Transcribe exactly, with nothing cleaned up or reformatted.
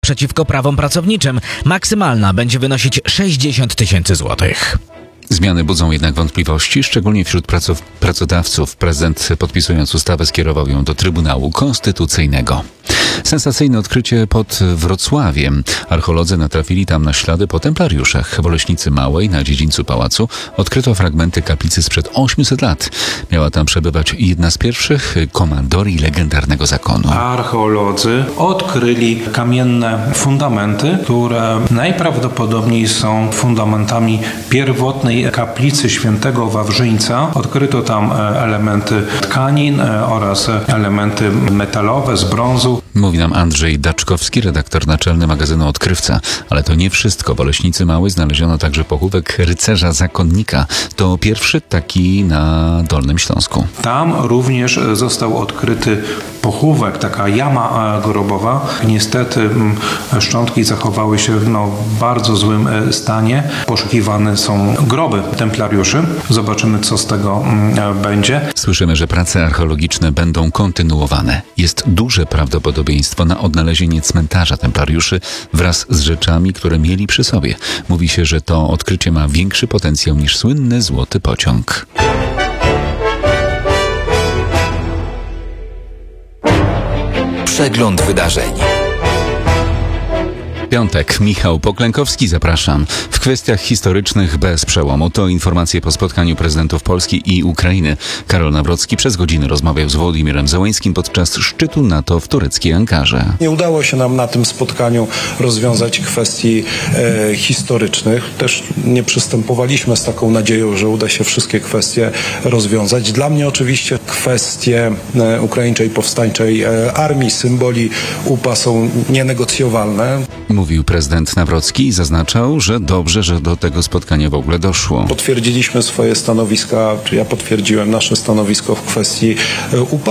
przeciwko prawom pracowniczym. Maksymalna będzie wynosić sześćdziesiąt tysięcy złotych. Zmiany budzą jednak wątpliwości, szczególnie wśród pracow- pracodawców. Prezydent, podpisując ustawę, skierował ją do Trybunału Konstytucyjnego. Sensacyjne odkrycie pod Wrocławiem. Archeolodzy natrafili tam na ślady po templariuszach. W Oleśnicy Małej, na dziedzińcu pałacu, odkryto fragmenty kaplicy sprzed ośmiuset lat. Miała tam przebywać jedna z pierwszych komandorii legendarnego zakonu. Archeolodzy odkryli kamienne fundamenty, które najprawdopodobniej są fundamentami pierwotnej kaplicy świętego Wawrzyńca. Odkryto tam elementy tkanin oraz elementy metalowe z brązu. Mówi nam Andrzej Daczkowski, redaktor naczelny magazynu Odkrywca. Ale to nie wszystko. W Oleśnicy Małej znaleziono także pochówek rycerza zakonnika. To pierwszy taki na Dolnym Śląsku. Tam również został odkryty pochówek, taka jama grobowa. Niestety szczątki zachowały się w no, bardzo złym stanie. Poszukiwane są groby templariuszy. Zobaczymy, co z tego będzie. Słyszymy, że prace archeologiczne będą kontynuowane. Jest duże prawdopodobieństwo na odnalezienie cmentarza templariuszy wraz z rzeczami, które mieli przy sobie. Mówi się, że to odkrycie ma większy potencjał niż słynny złoty pociąg. Przegląd wydarzeń. Piątek. Michał Poklękowski, zapraszam. W kwestiach historycznych bez przełomu to informacje po spotkaniu prezydentów Polski i Ukrainy. Karol Nawrocki przez godzinę rozmawiał z Wołodymirem Zełeńskim podczas szczytu NATO w tureckiej Ankarze. Nie udało się nam na tym spotkaniu rozwiązać kwestii e, historycznych. Też nie przystępowaliśmy z taką nadzieją, że uda się wszystkie kwestie rozwiązać. Dla mnie oczywiście kwestie e, ukraińczej powstańczej e, armii, symboli U P A są nienegocjowalne. Mówił prezydent Nawrocki i zaznaczał, że dobrze, że do tego spotkania w ogóle doszło. Potwierdziliśmy swoje stanowiska, czy ja potwierdziłem nasze stanowisko w kwestii U P A.